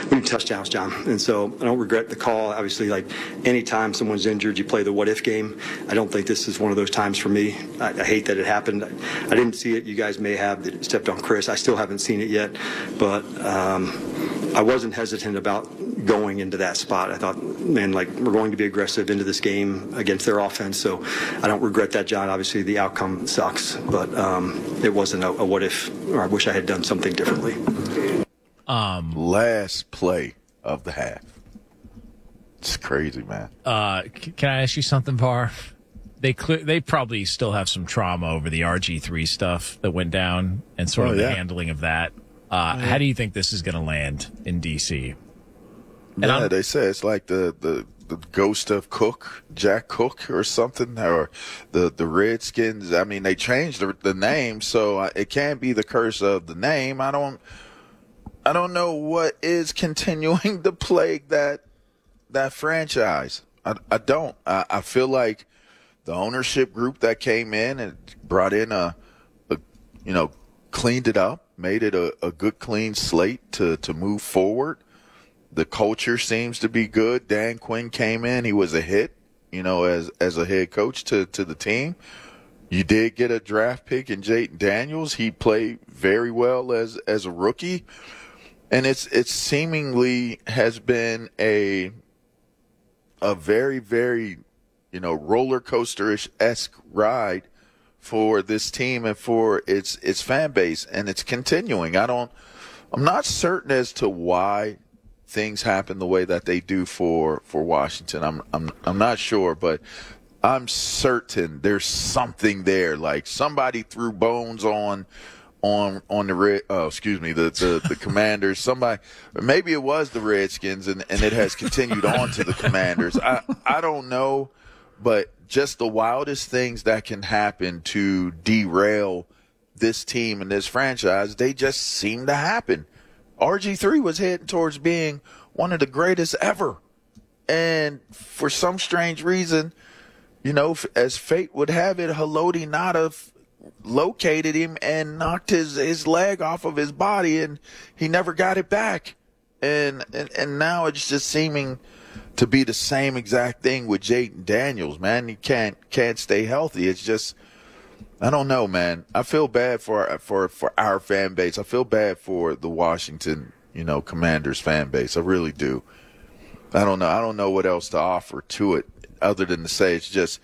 we need touchdowns, John. And so I don't regret the call. Obviously, like anytime someone's injured, you play the what-if game. I don't think this is one of those times for me. I hate that it happened. I didn't see it. You guys may have that it stepped on Chris. I still haven't seen it yet. But I wasn't hesitant about going into that spot. I thought, man, like we're going to be aggressive into this game against their offense. So I don't regret that, John. Obviously, the outcome sucks. But it wasn't a what-if, or I wish I had done something differently. Last play of the half. It's crazy, man. Can I ask you something, Var? They probably still have some trauma over the RG3 stuff that went down and sort of the handling of that. How do you think this is going to land in D.C.? Yeah, they say it's like the ghost of Cook, Jack Cook or something, or the Redskins. I mean, they changed the name, so it can't be the curse of the name. I don't know what is continuing to plague that franchise. I don't. I feel like the ownership group that came in and brought in cleaned it up, made it a good clean slate to move forward. The culture seems to be good. Dan Quinn came in. He was a hit, as a head coach to the team. You did get a draft pick in Jayden Daniels. He played very well as a rookie. And it seemingly has been a very, very, roller coaster-esque ride for this team and for its fan base, and it's continuing. I'm not certain as to why things happen the way that they do for Washington. I'm not sure, but I'm certain there's something there. Like somebody threw bones on the Commanders. Somebody, maybe it was the Redskins, and it has continued on to the Commanders. I don't know, but just the wildest things that can happen to derail this team and this franchise, they just seem to happen. RG3 was heading towards being one of the greatest ever, and for some strange reason, as fate would have it, Haloti Ngata located him and knocked his leg off of his body, and he never got it back. And now it's just seeming to be the same exact thing with Jayden Daniels, man. He can't stay healthy. It's just, I don't know, man. I feel bad for our fan base. I feel bad for the Washington, Commanders fan base. I really do. I don't know. I don't know what else to offer to it other than to say it's just,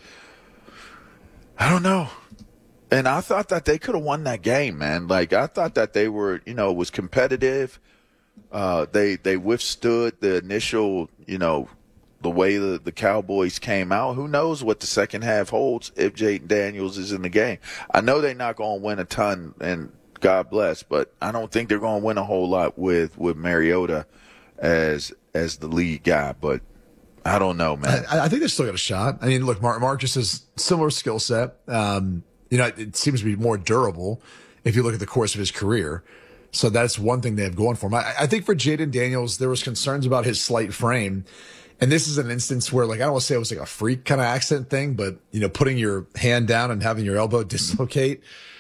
I don't know. And I thought that they could have won that game, man. Like, I thought that they were, was competitive. They withstood the initial, the way the Cowboys came out. Who knows what the second half holds if Jayden Daniels is in the game. I know they're not going to win a ton, and God bless, but I don't think they're going to win a whole lot with Mariota as the lead guy. But I don't know, man. I think they still got a shot. I mean, look, Marcus has similar skill set. It seems to be more durable if you look at the course of his career. So that's one thing they have going for him. I think for Jayden Daniels, there was concerns about his slight frame. And this is an instance where, like, I don't want to say it was like a freak kind of accident thing, but, putting your hand down and having your elbow dislocate,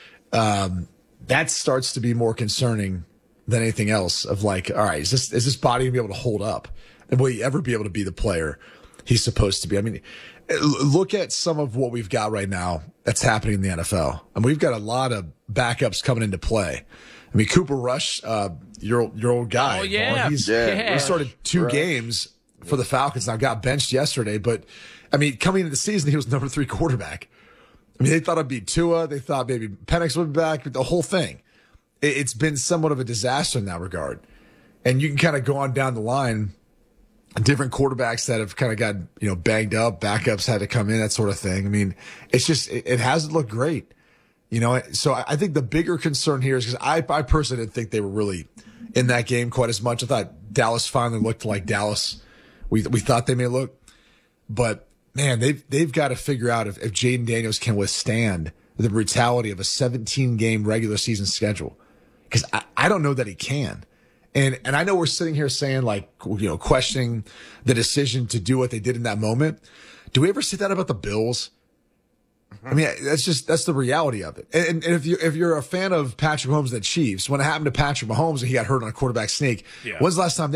that starts to be more concerning than anything else of like, all right, is this body going to be able to hold up? And will he ever be able to be the player he's supposed to be? I mean, look at some of what we've got right now that's happening in the NFL. And we've got a lot of backups coming into play. I mean, Cooper Rush, your old guy. Oh, yeah. He started two games for the Falcons. Now got benched yesterday, but I mean, coming into the season, he was number 3 quarterback. I mean, they thought it'd be Tua. They thought maybe Penix would be back. The whole thing. It's been somewhat of a disaster in that regard. And you can kind of go on down the line. Different quarterbacks that have kind of got, banged up, backups had to come in, that sort of thing. I mean, it's just, it hasn't looked great. So I think the bigger concern here is because I personally didn't think they were really in that game quite as much. I thought Dallas finally looked like Dallas. We thought they may look, but man, they've got to figure out if Jayden Daniels can withstand the brutality of a 17-game regular season schedule. Because I don't know that he can. And I know we're sitting here saying, like, questioning the decision to do what they did in that moment. Do we ever say that about the Bills? I mean, that's the reality of it. And if you're a fan of Patrick Mahomes and the Chiefs, when it happened to Patrick Mahomes and he got hurt on a quarterback sneak, when's the last time